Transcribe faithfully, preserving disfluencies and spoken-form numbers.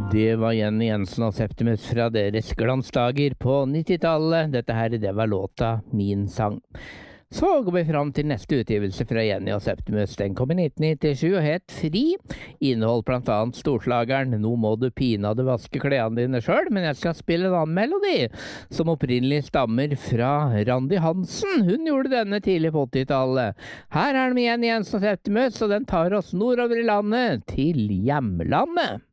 Det var Jenny Jensen og Septimus fra deres glansdager på nittitallet. Dette her, det var låta Min sang. Så går vi fram til neste utgivelse fra Jenny og Septimus. Den kom i nitten nittisju og het Fri. Inneholdt blant annet storslageren Nå må du pinadø vaske klærne dine selv, men jeg skal spille en annen melodi, som opprinnelig stammer fra Randi Hansen. Hun gjorde denne tidlig på åttitallet. Her er den med Jenny Jensen og Septimus, og den tar oss nordover i landet til hjemlandet.